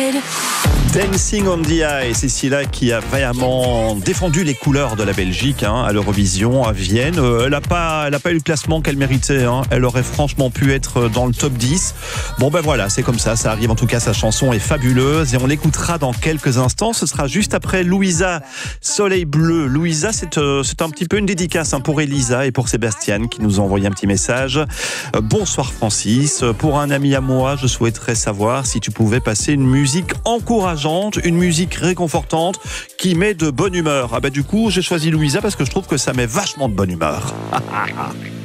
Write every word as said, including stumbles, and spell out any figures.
Dancing on the Ice, c'est Cécilia qui a vraiment défendu les couleurs de la Belgique hein, à l'Eurovision à Vienne. Euh, elle n'a pas, elle a pas eu le classement qu'elle méritait. Hein. Elle aurait franchement pu être dans le top dix. Bon ben voilà, c'est comme ça, ça arrive. En tout cas, sa chanson est fabuleuse et on l'écoutera dans quelques instants. Ce sera juste après Louisa, Soleil Bleu. Louisa, c'est, euh, c'est un petit peu une dédicace hein, pour Elisa et pour Sébastien qui nous ont envoyé un petit message. Euh, bonsoir Francis. Pour un ami à moi, je souhaiterais savoir si tu pouvais passer une musique encourageante, une musique réconfortante qui met de bonne humeur. Ah bah du coup, j'ai choisi Louisa parce que je trouve que ça met vachement de bonne humeur.